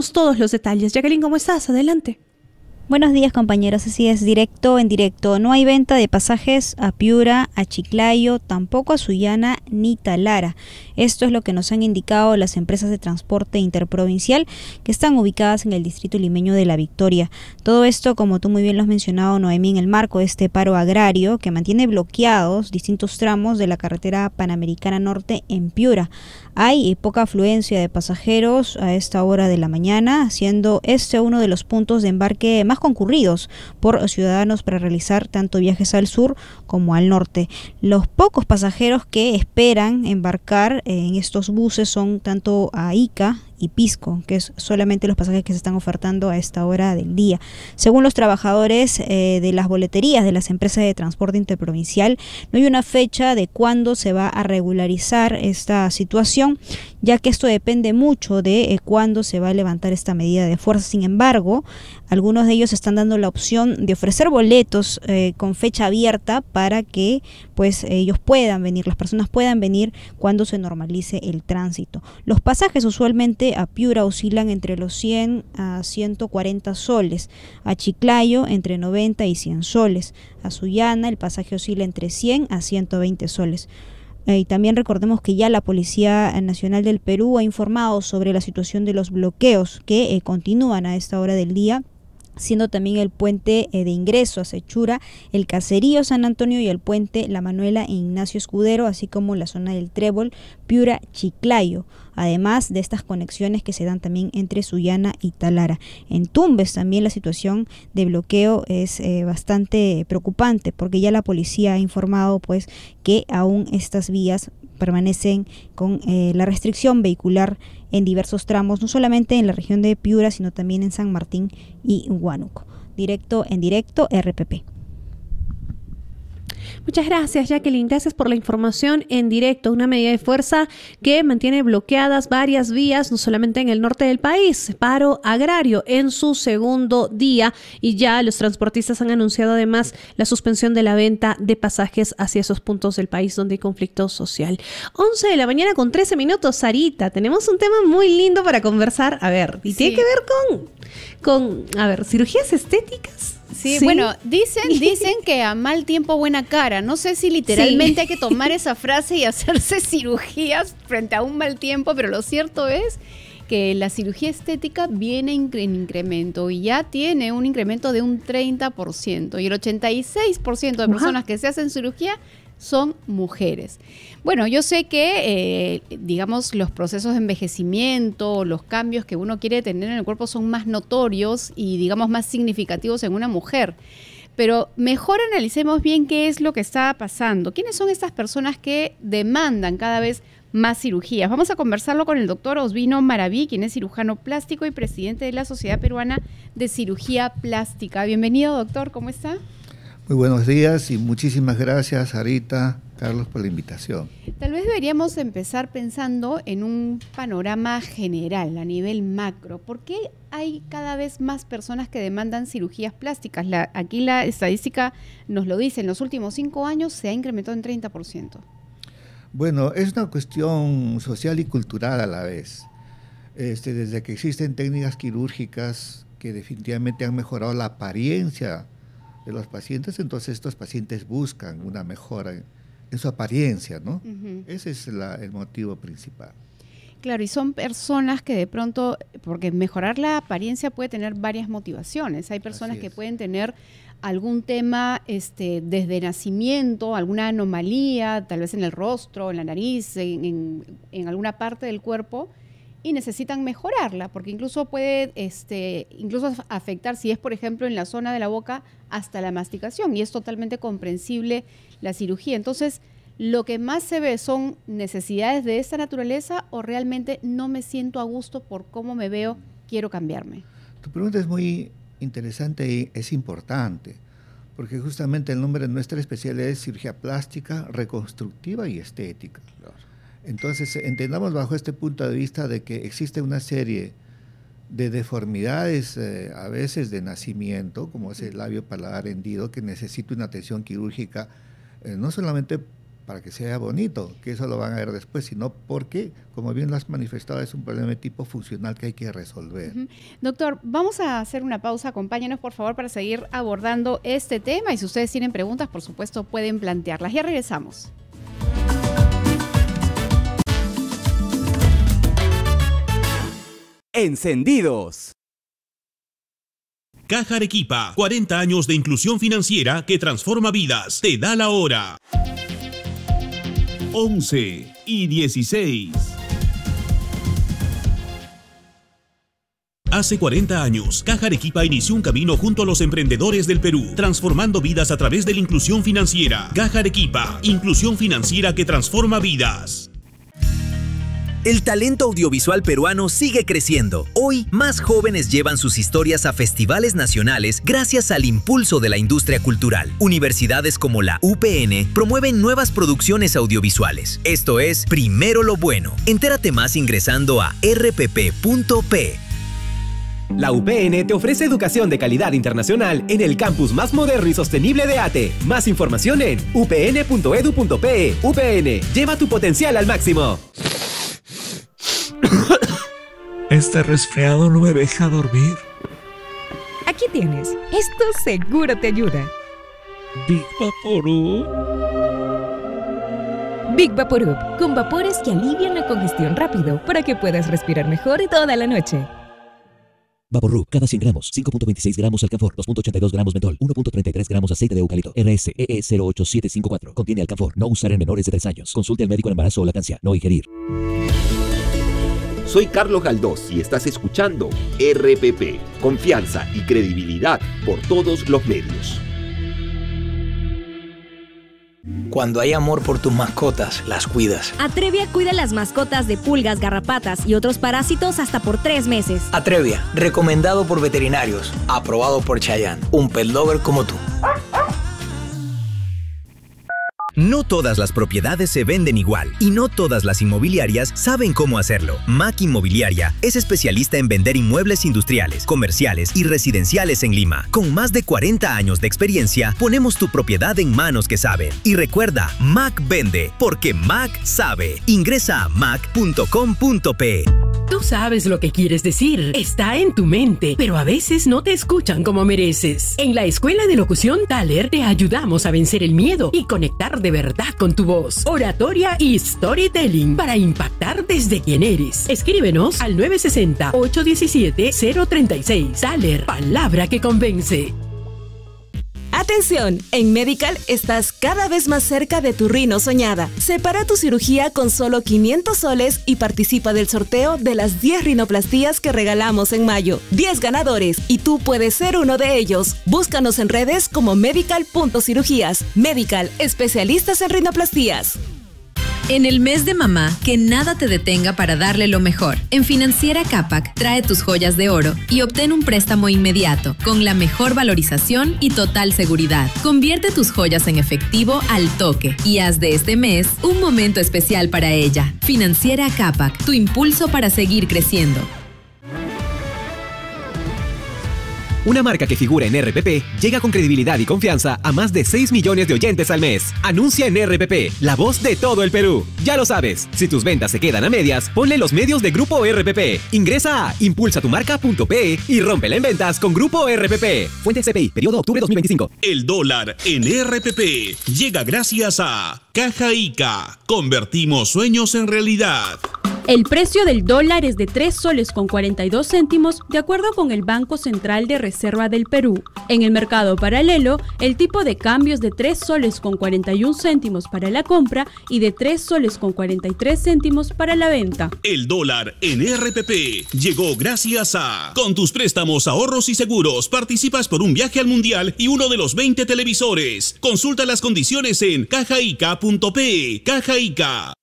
tenemos todos los detalles. Jacqueline, ¿cómo estás? Adelante. Buenos días, compañeros. Así es, directo en directo. No hay venta de pasajes a Piura, a Chiclayo, tampoco a Sullana ni Talara. Esto es lo que nos han indicado las empresas de transporte interprovincial que están ubicadas en el distrito limeño de La Victoria. Todo esto, como tú muy bien lo has mencionado, Noemí, en el marco de este paro agrario que mantiene bloqueados distintos tramos de la carretera Panamericana Norte en Piura. Hay poca afluencia de pasajeros a esta hora de la mañana, siendo este uno de los puntos de embarque más concurridos por ciudadanos para realizar tanto viajes al sur como al norte. Los pocos pasajeros que esperan embarcar en estos buses son tanto a Ica y Pisco, que es solamente los pasajes que se están ofertando a esta hora del día. Según los trabajadores de las boleterías de las empresas de transporte interprovincial, no hay una fecha de cuándo se va a regularizar esta situación, ya que esto depende mucho de cuándo se va a levantar esta medida de fuerza. Sin embargo, algunos de ellos están dando la opción de ofrecer boletos con fecha abierta para que pues ellos puedan venir, las personas puedan venir cuando se normalice el tránsito. Los pasajes usualmente a Piura oscilan entre los 100 a 140 soles, a Chiclayo entre 90 y 100 soles, a Sullana el pasaje oscila entre 100 a 120 soles. Y también recordemos que ya la Policía Nacional del Perú ha informado sobre la situación de los bloqueos que continúan a esta hora del día, siendo también el puente de ingreso a Sechura, el Caserío San Antonio y el puente La Manuela e Ignacio Escudero, así como la zona del Trébol, Piura, Chiclayo, además de estas conexiones que se dan también entre Sullana y Talara. En Tumbes también la situación de bloqueo es bastante preocupante, porque ya la policía ha informado pues que aún estas vías permanecen con la restricción vehicular en diversos tramos, no solamente en la región de Piura, sino también en San Martín y Huánuco. Directo en directo, RPP. Muchas gracias, Jacqueline. Gracias por la información en directo. Una medida de fuerza que mantiene bloqueadas varias vías, no solamente en el norte del país. Paro agrario en su segundo día y ya los transportistas han anunciado además la suspensión de la venta de pasajes hacia esos puntos del país donde hay conflicto social. 11 de la mañana con 13 minutos, Sarita. Tenemos un tema muy lindo para conversar. A ver, y tiene que ver con cirugías estéticas. Sí, bueno, dicen que a mal tiempo buena cara. No sé si literalmente hay que tomar esa frase y hacerse cirugías frente a un mal tiempo, pero lo cierto es que la cirugía estética viene en incremento y ya tiene un incremento de un 30% y el 86% de personas que se hacen cirugía son mujeres. Bueno, yo sé que, digamos, los procesos de envejecimiento, los cambios que uno quiere tener en el cuerpo son más notorios y, digamos, más significativos en una mujer. Pero mejor analicemos bien qué es lo que está pasando. ¿Quiénes son estas personas que demandan cada vez más cirugías? Vamos a conversarlo con el doctor Osvino Maraví, quien es cirujano plástico y presidente de la Sociedad Peruana de Cirugía Plástica. Bienvenido, doctor, ¿cómo está? Muy buenos días y muchísimas gracias, Sarita, Carlos, por la invitación. Tal vez deberíamos empezar pensando en un panorama general, a nivel macro. ¿Por qué hay cada vez más personas que demandan cirugías plásticas? Aquí la estadística nos lo dice, en los últimos 5 años se ha incrementado en 30%. Bueno, es una cuestión social y cultural a la vez. Desde que existen técnicas quirúrgicas que definitivamente han mejorado la apariencia de los pacientes, entonces estos pacientes buscan una mejora en su apariencia, ¿no? Ese es el motivo principal. Claro, y son personas que de pronto, porque mejorar la apariencia puede tener varias motivaciones. Hay personas que pueden tener algún tema desde nacimiento, alguna anomalía, tal vez en el rostro, en la nariz, en alguna parte del cuerpo, y necesitan mejorarla, porque incluso puede incluso afectar, si es por ejemplo en la zona de la boca, hasta la masticación, y es totalmente comprensible la cirugía. Entonces, lo que más se ve son necesidades de esta naturaleza o realmente no me siento a gusto por cómo me veo, quiero cambiarme. Tu pregunta es muy interesante y es importante, porque justamente el nombre de nuestra especialidad es cirugía plástica, reconstructiva y estética. Claro. Entonces, entendamos bajo este punto de vista de que existe una serie de deformidades, a veces de nacimiento, como es el labio paladar hendido, que necesita una atención quirúrgica, no solamente para que sea bonito, que eso lo van a ver después, sino porque, como bien lo has manifestado, es un problema de tipo funcional que hay que resolver. Doctor, vamos a hacer una pausa. Acompáñenos, por favor, para seguir abordando este tema. Y si ustedes tienen preguntas, por supuesto, pueden plantearlas. Ya regresamos. Encendidos. Caja Arequipa, 40 años de inclusión financiera que transforma vidas. Te da la hora. 11:16. Hace 40 años, Caja Arequipa inició un camino junto a los emprendedores del Perú, transformando vidas a través de la inclusión financiera. Caja Arequipa, inclusión financiera que transforma vidas. El talento audiovisual peruano sigue creciendo. Hoy, más jóvenes llevan sus historias a festivales nacionales gracias al impulso de la industria cultural. Universidades como la UPN promueven nuevas producciones audiovisuales. Esto es Primero lo Bueno. Entérate más ingresando a rpp.p. La UPN te ofrece educación de calidad internacional en el campus más moderno y sostenible de ATE. Más información en upn.edu.pe. UPN, lleva tu potencial al máximo. Este resfriado no me deja dormir. Aquí tienes. Esto seguro te ayuda. Big Vaporub. Big Vaporub, con vapores que alivian la congestión rápido para que puedas respirar mejor toda la noche. Vaporub, cada 100 gramos, 5.26 gramos alcanfor, 2.82 gramos mentol, 1.33 gramos aceite de eucalipto, RSEE 08754. Contiene alcanfor, no usar en menores de 3 años. Consulte al médico en embarazo o lactancia, no ingerir. Soy Carlos Galdós y estás escuchando RPP, confianza y credibilidad por todos los medios. Cuando hay amor por tus mascotas, las cuidas. Atrevia cuida las mascotas de pulgas, garrapatas y otros parásitos hasta por 3 meses. Atrevia, recomendado por veterinarios, aprobado por Chayanne, un pet lover como tú. No todas las propiedades se venden igual y no todas las inmobiliarias saben cómo hacerlo. MAC Inmobiliaria es especialista en vender inmuebles industriales, comerciales y residenciales en Lima. Con más de 40 años de experiencia, ponemos tu propiedad en manos que saben. Y recuerda, MAC vende, porque MAC sabe. Ingresa a mac.com.pe. Tú sabes lo que quieres decir, está en tu mente, pero a veces no te escuchan como mereces. En la Escuela de Locución Thaler te ayudamos a vencer el miedo y conectar de verdad con tu voz, oratoria y storytelling para impactar desde quien eres. Escríbenos al 960-817-036. Thaler, palabra que convence. Atención, en Medical estás cada vez más cerca de tu rino soñada. Separa tu cirugía con solo 500 soles y participa del sorteo de las 10 rinoplastías que regalamos en mayo. 10 ganadores y tú puedes ser uno de ellos. Búscanos en redes como medical.cirugías. Medical, especialistas en rinoplastías. En el mes de mamá, que nada te detenga para darle lo mejor. En Financiera Capac, trae tus joyas de oro y obtén un préstamo inmediato, con la mejor valorización y total seguridad. Convierte tus joyas en efectivo al toque y haz de este mes un momento especial para ella. Financiera Capac, tu impulso para seguir creciendo. Una marca que figura en RPP llega con credibilidad y confianza a más de 6 millones de oyentes al mes. Anuncia en RPP, la voz de todo el Perú. Ya lo sabes, si tus ventas se quedan a medias, ponle los medios de Grupo RPP. Ingresa a impulsatumarca.pe y rómpela en ventas con Grupo RPP. Fuente CPI, periodo octubre 2025. El dólar en RPP llega gracias a Caja Ica. Convertimos sueños en realidad. El precio del dólar es de 3 soles con 42 céntimos de acuerdo con el Banco Central de Reserva del Perú. En el mercado paralelo, el tipo de cambio es de 3 soles con 41 céntimos para la compra y de 3 soles con 43 céntimos para la venta. El dólar en RPP llegó gracias a... Con tus préstamos, ahorros y seguros, participas por un viaje al Mundial y uno de los 20 televisores. Consulta las condiciones en cajaica.pe. Caja Ica.